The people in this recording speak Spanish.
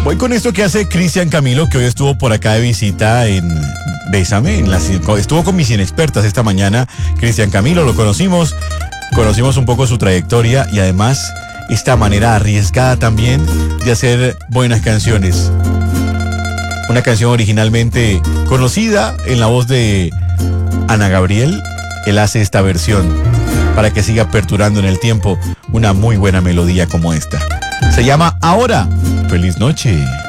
Voy con esto que hace Cristian Camilo, que hoy estuvo por acá de visita en Bésame, estuvo con mis inexpertas esta mañana. Cristian Camilo, lo conocimos un poco su trayectoria y además esta manera arriesgada también de hacer buenas canciones. Una canción originalmente conocida en la voz de Ana Gabriel, él hace esta versión para que siga perdurando en el tiempo una muy buena melodía como esta. Se llama Ahora. Feliz noche.